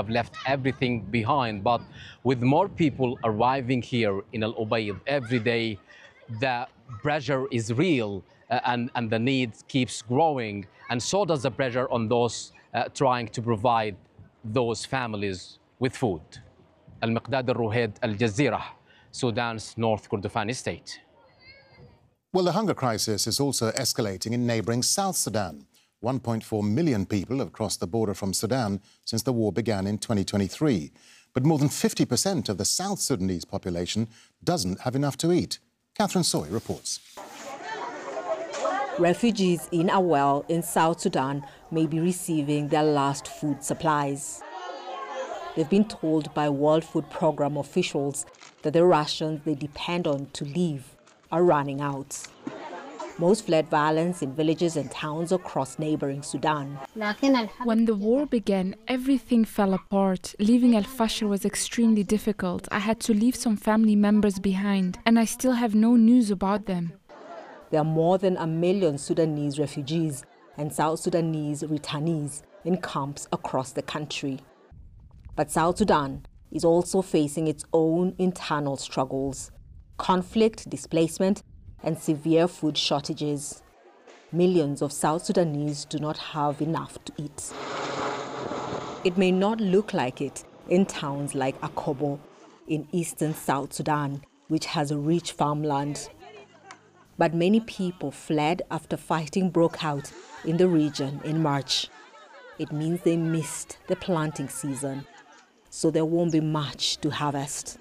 have left everything behind. But with more people arriving here in Al Ubaid every day, the pressure is real, and the need keeps growing. And so does the pressure on those trying to provide those families with food. المقداد الروهيد الجزيرة, Sudan's North Kordofani state. Well, the hunger crisis is also escalating in neighbouring South Sudan. 1.4 million people have crossed the border from Sudan since the war began in 2023. But more than 50% of the South Sudanese population doesn't have enough to eat. Catherine Soy reports. Refugees in Awel in South Sudan may be receiving their last food supplies. They've been told by World Food Programme officials that the rations they depend on to live are running out. Most fled violence in villages and towns across neighboring Sudan. When the war began, everything fell apart. Leaving Al Fashir was extremely difficult. I had to leave some family members behind, and I still have no news about them. There are more than 1 million Sudanese refugees and South Sudanese returnees in camps across the country. But South Sudan is also facing its own internal struggles: conflict, displacement, and severe food shortages. Millions of South Sudanese do not have enough to eat. It may not look like it in towns like Akobo in eastern South Sudan, which has a rich farmland. But many people fled after fighting broke out in the region in March. It means they missed the planting season, so there won't be much to harvest.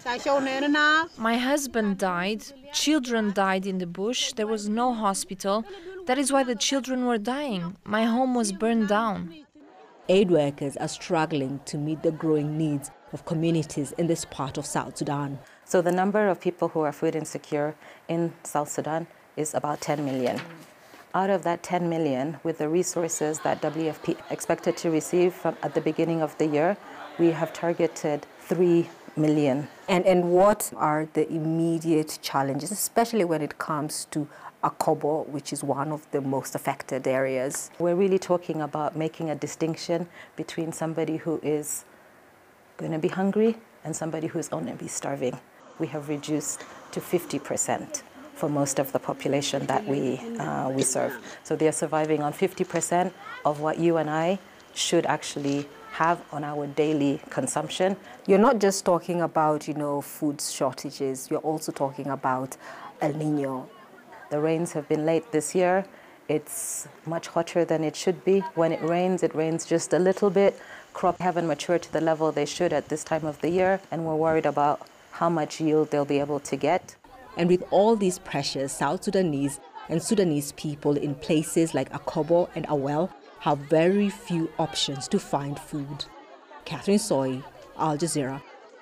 My husband died, children died in the bush, there was no hospital. That is why the children were dying. My home was burned down. Aid workers are struggling to meet the growing needs of communities in this part of South Sudan. So the number of people who are food insecure in South Sudan is about 10 million. Out of that 10 million, with the resources that WFP expected to receive at the beginning of the year, we have targeted 3 million. And what are the immediate challenges, especially when it comes to Akobo, which is one of the most affected areas? We're really talking about making a distinction between somebody who is going to be hungry and somebody who is going to be starving. We have reduced to 50% for most of the population that we serve. So they're surviving on 50% of what you and I should actually have on our daily consumption. You're not just talking about, food shortages, you're also talking about El Niño. The rains have been late this year. It's much hotter than it should be. When it rains just a little bit. Crops haven't matured to the level they should at this time of the year, and we're worried about how much yield they'll be able to get. And with all these pressures, South Sudanese and Sudanese people in places like Akobo and Awel have very few options to find food. Catherine Soy, Al Jazeera.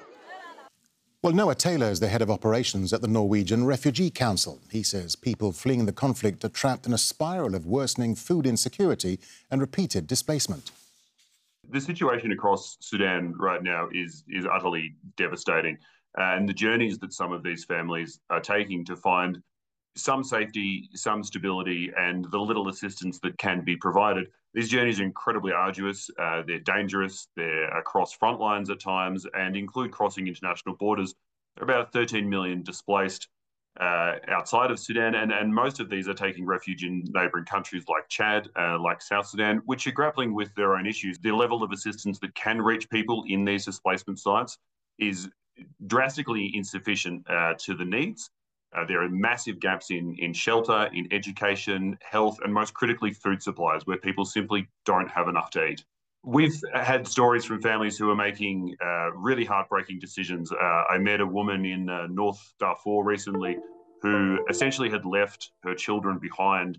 Well, Noah Taylor is the head of operations at the Norwegian Refugee Council. He says people fleeing the conflict are trapped in a spiral of worsening food insecurity and repeated displacement. The situation across Sudan right now is utterly devastating. And the journeys that some of these families are taking to find some safety, some stability, and the little assistance that can be provided. These journeys are incredibly arduous, they're dangerous, they're across front lines at times, and include crossing international borders. There are about 13 million displaced outside of Sudan, and most of these are taking refuge in neighbouring countries like Chad, like South Sudan, which are grappling with their own issues. The level of assistance that can reach people in these displacement sites is drastically insufficient to the needs. There are massive gaps in shelter, in education, health, and most critically food supplies, where people simply don't have enough to eat. We've had stories from families who are making really heartbreaking decisions. I met a woman in North Darfur recently who essentially had left her children behind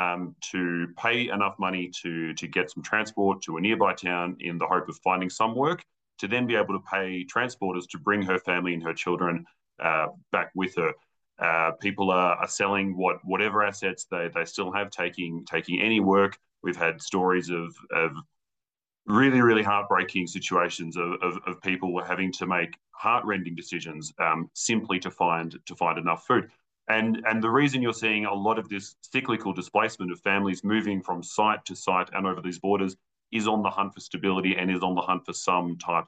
to pay enough money to get some transport to a nearby town in the hope of finding some work, to then be able to pay transporters to bring her family and her children back with her. People are selling whatever assets they still have, taking any work. We've had stories of really, really heartbreaking situations of people having to make heart-rending decisions simply to find enough food. And the reason you're seeing a lot of this cyclical displacement of families moving from site to site and over these borders is on the hunt for stability and is on the hunt for some type